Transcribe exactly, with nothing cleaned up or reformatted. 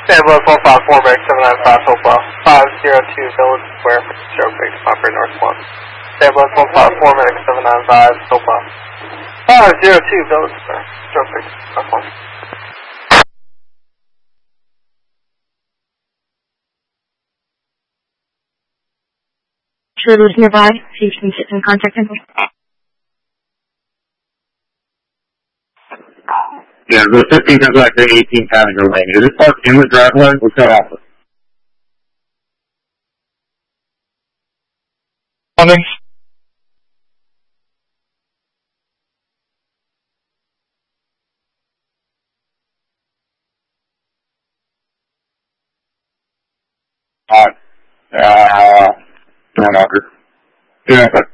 Ambulance one five four, Medic seven nine five, Hopewell. five zero two, Village Square, stroke victim, operator North one. Ambulance one five four, Medic seven nine five, Hopewell. five zero two, Village Square, stroke victim, North one. Sure, lives nearby, so you can sit in contact info. Yeah, the fifteen comes back to eighteen Passenger Lane. Is it parked in the driveway? What's that offer? Morning. Alright. Uh, turn over. Yeah, but